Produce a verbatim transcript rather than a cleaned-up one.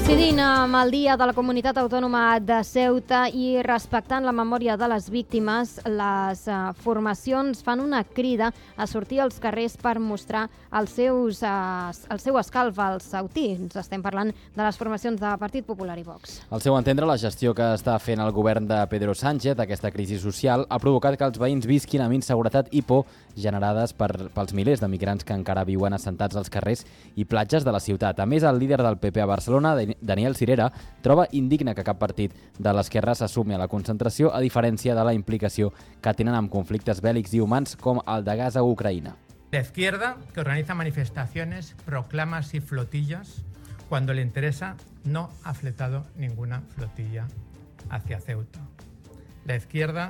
Coincidint amb el Dia de la Comunitat Autònoma de Ceuta i respectant la memòria de les víctimes, les uh, formacions fan una crida a sortir als carrers per mostrar els seus, uh, el seu escalf als ceutins. Estem parlant de les formacions de Partit Popular i Vox. Al seu entendre, la gestió que està fent el govern de Pedro Sánchez d'aquesta crisi social ha provocat que els veïns visquin amb inseguretat i por generades per, pels milers de migrants que encara viuen assentats als carrers i platges de la ciutat. A més, el líder del P P a Barcelona, Daniel Sirera, troba indigne que cap partit de l'esquerra s'assumi a la concentració, a diferència de la implicació que tenen amb conflictes bèl·lics i humans com el de Gaza o Ucraïna. La izquierda, que organiza manifestaciones, proclamas y flotillas, cuando le interesa, no ha fletado ninguna flotilla hacia Ceuta. La izquierda,